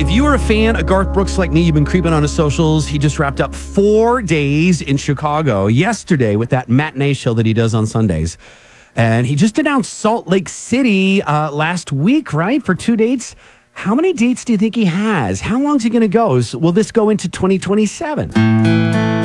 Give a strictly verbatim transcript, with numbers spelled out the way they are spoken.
If you are a fan of Garth Brooks like me, you've been creeping on his socials. He just wrapped up four days in Chicago yesterday with that matinee show that he does on Sundays. And he just announced Salt Lake City uh, last week, right, for two dates. How many dates do you think he has? How long is he going to go? Will this go into twenty twenty-seven?